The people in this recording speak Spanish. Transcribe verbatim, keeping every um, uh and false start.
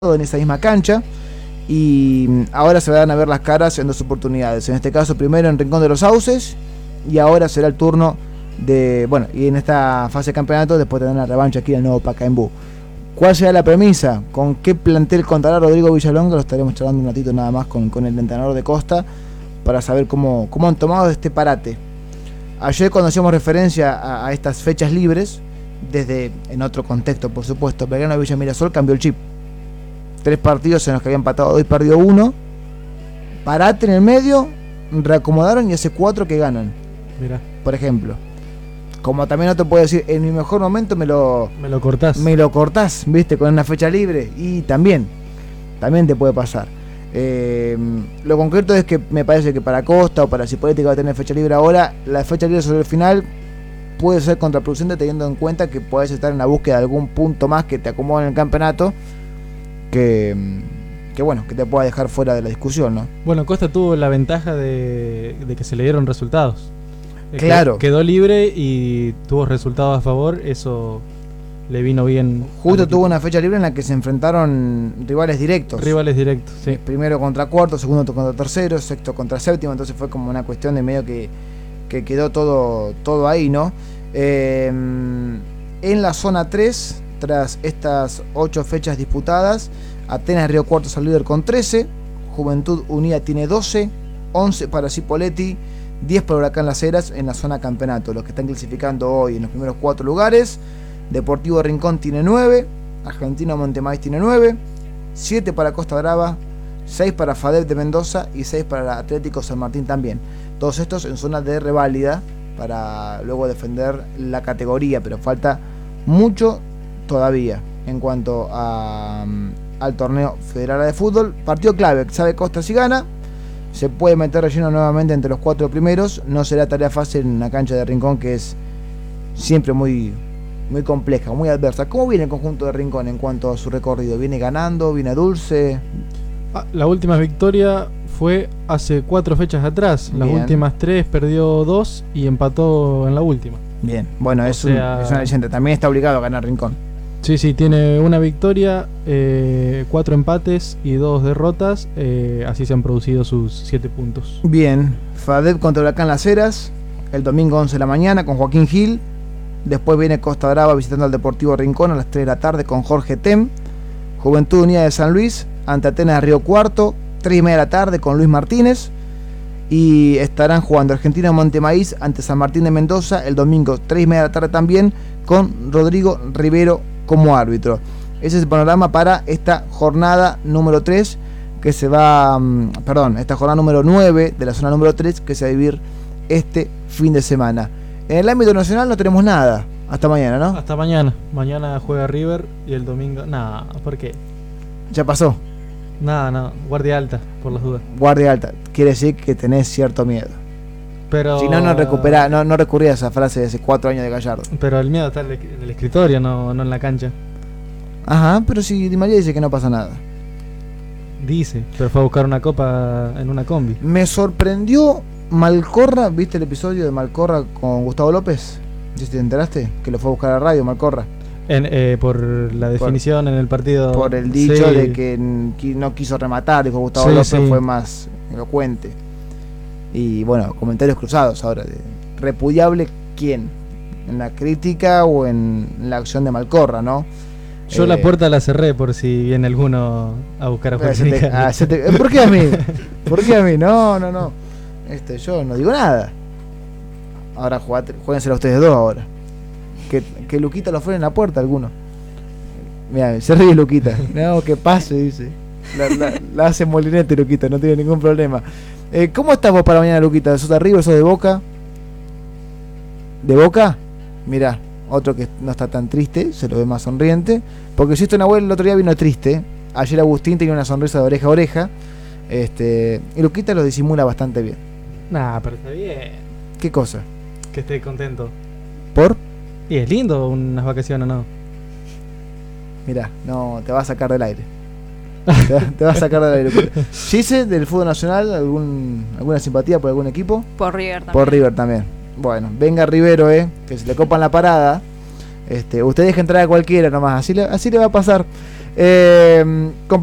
en esa misma cancha y ahora se van a ver las caras en dos oportunidades, en este caso primero en Rincón de los Sauces y ahora será el turno de, bueno, y en esta fase de campeonato después tendrán la revancha aquí en el nuevo Pacaembu. ¿Cuál será la premisa? ¿Con qué plantel contará Rodrigo Villalonga? Lo estaremos charlando un ratito nada más con, con el entrenador de Costa para saber cómo, cómo han tomado este parate. Ayer cuando hacíamos referencia a, a estas fechas libres, desde en otro contexto por supuesto, Belgrano Villa Mirasol cambió el chip. Tres partidos en los que había empatado dos y perdió uno. Parate en el medio, reacomodaron y hace cuatro que ganan. Mirá. Por ejemplo. Como también otro puede decir, en mi mejor momento me lo... Me lo cortás. Me lo cortás, viste, con una fecha libre. Y también, también te puede pasar. Eh, lo concreto es que me parece que para Costa o para Cipolletti que va a tener fecha libre ahora, la fecha libre sobre el final puede ser contraproducente teniendo en cuenta que puedes estar en la búsqueda de algún punto más que te acomode en el campeonato. Que, que bueno, que te pueda dejar fuera de la discusión, ¿no? Bueno, Costa tuvo la ventaja de, de que se le dieron resultados. Claro. Quedó libre y tuvo resultados a favor, eso le vino bien. Justo tuvo una fecha libre en la que se enfrentaron rivales directos. Rivales directos, sí. Primero contra cuarto, segundo contra tercero, sexto contra séptimo, entonces fue como una cuestión de medio que, que quedó todo, todo ahí, ¿no? Eh, en la zona tres... Tras estas ocho fechas disputadas, Atenas Río Cuarto es el líder con trece, Juventud Unida tiene doce, once para Cipolletti, diez para Huracán Las Heras en la zona campeonato, los que están clasificando hoy en los primeros cuatro lugares. Deportivo Rincón tiene nueve, Argentino Montemaíz tiene nueve, siete para Costa Brava, seis para FADEP de Mendoza y seis para Atlético San Martín también. Todos estos en zona de reválida para luego defender la categoría, pero falta mucho todavía en cuanto a, um, al torneo federal de fútbol. Partido clave, sabe Costa si gana, se puede meter relleno nuevamente entre los cuatro primeros. No será tarea fácil en una cancha de Rincón que es siempre muy, muy compleja, muy adversa. ¿Cómo viene el conjunto de Rincón en cuanto a su recorrido? ¿Viene ganando? ¿Viene dulce? Ah, la última victoria fue hace cuatro fechas atrás. Las Bien. últimas tres perdió dos y empató en la última. Bien, bueno, es, sea, un, es una leyenda. También está obligado a ganar Rincón. Sí, sí, tiene una victoria, eh, cuatro empates y dos derrotas. Eh, así se han producido sus siete puntos. Bien, FADEP contra Huracán Las Heras el domingo once de la mañana con Joaquín Gil. Después viene Costa Brava visitando al Deportivo Rincón a las tres de la tarde con Jorge Tem. Juventud Unida de San Luis ante Atenas de Río Cuarto, tres y media de la tarde con Luis Martínez. Y estarán jugando Argentino Montemaíz ante San Martín de Mendoza el domingo tres y media de la tarde también con Rodrigo Rivero como árbitro. Ese es el panorama para esta jornada número tres que se va, um, perdón, esta jornada número nueve de la zona número tres que se va a vivir este fin de semana. En el ámbito nacional no tenemos nada. Hasta mañana, ¿no? Hasta mañana. Mañana juega River y el domingo... Nada, ¿por qué? Ya pasó. Nada, nada. Guardia alta, por las dudas. Guardia alta. Quiere decir que tenés cierto miedo. Pero... Si no, no recupera, no, no recurría a esa frase de hace cuatro años de Gallardo. Pero el miedo está en el, en el escritorio, no, no en la cancha. Ajá, pero si Di María dice que no pasa nada. Dice, pero fue a buscar una copa en una combi. Me sorprendió Malcorra, ¿viste el episodio de Malcorra con Gustavo López? ¿Sí te enteraste? Que lo fue a buscar a la radio, Malcorra. En, eh, por la definición por, en el partido. Por el dicho sí. de que no quiso rematar, dijo Gustavo sí, López, sí. fue más elocuente. Y bueno, comentarios cruzados ahora. De, ¿repudiable quién? ¿En la crítica o en la acción de Malcorra, no? Yo eh, la puerta la cerré por si viene alguno a buscar a Joaquín. Ah, ¿por qué a mí? ¿Por qué a mí? No, no, no. Este, yo no digo nada. Ahora jueguensela ustedes dos ahora. Que, que Luquita lo fuera en la puerta alguno. Mira, se ríe Luquita. No, que pase, dice. La, la, la hace molinete Luquita, no tiene ningún problema. Eh, ¿Cómo estamos para mañana, Luquita? ¿Sos de River, sos de Boca? ¿De Boca? Mirá, otro que no está tan triste, se lo ve más sonriente. Porque si esto en abuelo el otro día vino triste. Ayer Agustín tenía una sonrisa de oreja a oreja. Este, y Luquita lo disimula bastante bien. Nah, pero está bien. ¿Qué cosa? Que esté contento. ¿Por? Y es lindo unas vacaciones, ¿no? Mirá, no, te va a sacar del aire. Te va, te va a sacar del aire. ¿Gise del fútbol nacional? Algún, ¿Alguna simpatía por algún equipo? Por River también. Por River también. Bueno, venga Rivero, eh, que se le copan la parada. Este, usted deja entrar a cualquiera nomás, así le, así le va a pasar. Eh,